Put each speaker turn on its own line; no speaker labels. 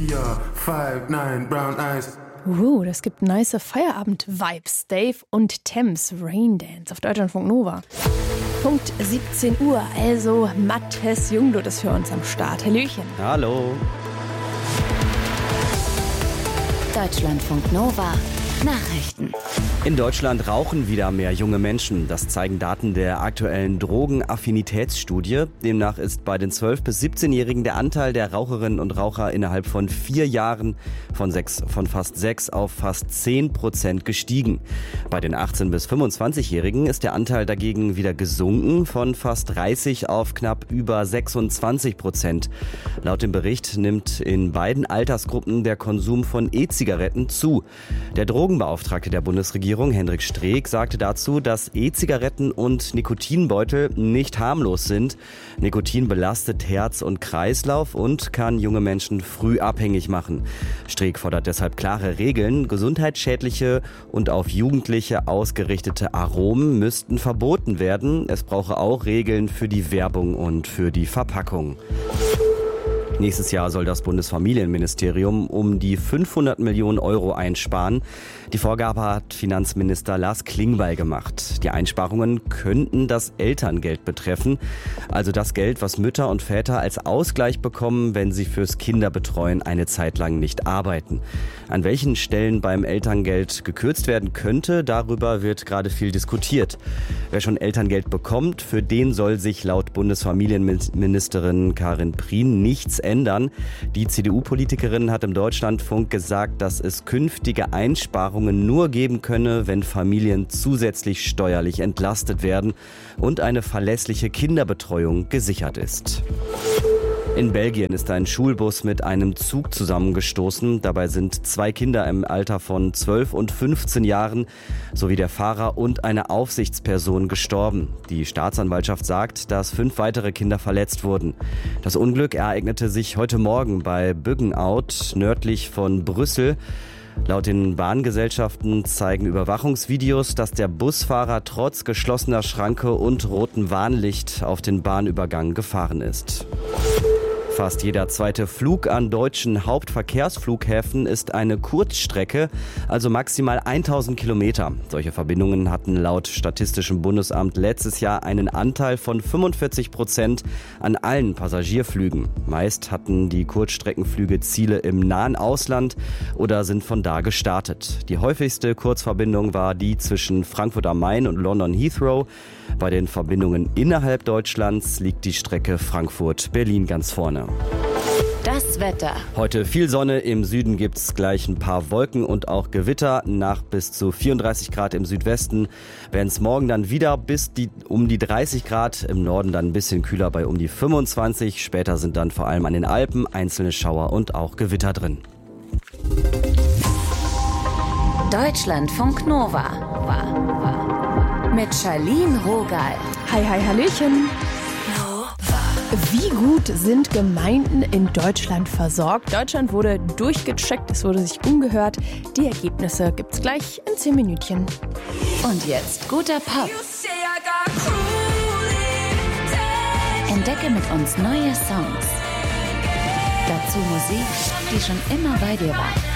are 5'9", brown eyes.
Das gibt nice Feierabend-Vibes. Dave und Thames, Raindance auf Deutschlandfunk Nova. Punkt 17 Uhr, also Mattes Jungblut ist für uns am Start. Hallöchen.
Hallo.
Deutschlandfunk Nova. Nachrichten.
In Deutschland rauchen wieder mehr junge Menschen. Das zeigen Daten der aktuellen Drogenaffinitätsstudie. Demnach ist bei den 12- bis 17-Jährigen der Anteil der Raucherinnen und Raucher innerhalb von 4 Jahren von fast 6 auf fast 10% gestiegen. Bei den 18- bis 25-Jährigen ist der Anteil dagegen wieder gesunken von fast 30 auf knapp über 26%. Laut dem Bericht nimmt in beiden Altersgruppen der Konsum von E-Zigaretten zu. Der Drogenbeauftragte der Bundesregierung, Hendrik Streeck, sagte dazu, dass E-Zigaretten und Nikotinbeutel nicht harmlos sind. Nikotin belastet Herz und Kreislauf und kann junge Menschen früh abhängig machen. Streeck fordert deshalb klare Regeln. Gesundheitsschädliche und auf Jugendliche ausgerichtete Aromen müssten verboten werden. Es brauche auch Regeln für die Werbung und für die Verpackung. Nächstes Jahr soll das Bundesfamilienministerium um die 500 Millionen Euro einsparen. Die Vorgabe hat Finanzminister Lars Klingbeil gemacht. Die Einsparungen könnten das Elterngeld betreffen, also das Geld, was Mütter und Väter als Ausgleich bekommen, wenn sie fürs Kinderbetreuen eine Zeit lang nicht arbeiten. An welchen Stellen beim Elterngeld gekürzt werden könnte, darüber wird gerade viel diskutiert. Wer schon Elterngeld bekommt, für den soll sich laut Bundesfamilienministerin Karin Prien nichts ändern. Die CDU-Politikerin hat im Deutschlandfunk gesagt, dass es künftige Einsparungen nur geben könne, wenn Familien zusätzlich steuerlich entlastet werden und eine verlässliche Kinderbetreuung gesichert ist. In Belgien ist ein Schulbus mit einem Zug zusammengestoßen. Dabei sind 2 Kinder im Alter von 12 und 15 Jahren sowie der Fahrer und eine Aufsichtsperson gestorben. Die Staatsanwaltschaft sagt, dass 5 weitere Kinder verletzt wurden. Das Unglück ereignete sich heute Morgen bei Buggenhout, nördlich von Brüssel. Laut den Bahngesellschaften zeigen Überwachungsvideos, dass der Busfahrer trotz geschlossener Schranke und rotem Warnlicht auf den Bahnübergang gefahren ist. Fast jeder zweite Flug an deutschen Hauptverkehrsflughäfen ist eine Kurzstrecke, also maximal 1000 Kilometer. Solche Verbindungen hatten laut Statistischem Bundesamt letztes Jahr einen Anteil von 45% an allen Passagierflügen. Meist hatten die Kurzstreckenflüge Ziele im nahen Ausland oder sind von da gestartet. Die häufigste Kurzverbindung war die zwischen Frankfurt am Main und London Heathrow. Bei den Verbindungen innerhalb Deutschlands liegt die Strecke Frankfurt-Berlin ganz vorne.
Das Wetter.
Heute viel Sonne, im Süden gibt's gleich ein paar Wolken und auch Gewitter. Nach bis zu 34 Grad im Südwesten werden es morgen dann wieder um die 30 Grad. Im Norden dann ein bisschen kühler bei um die 25. Später sind dann vor allem an den Alpen einzelne Schauer und auch Gewitter drin.
Deutschlandfunk Nova. Mit Charlene Rogal.
Hi, hallöchen. Wie gut sind Gemeinden in Deutschland versorgt? Deutschland wurde durchgecheckt, es wurde sich umgehört. Die Ergebnisse gibt's gleich in 10 Minütchen.
Und jetzt guter Pop. Entdecke mit uns neue Songs. Dazu Musik, die schon immer bei dir war.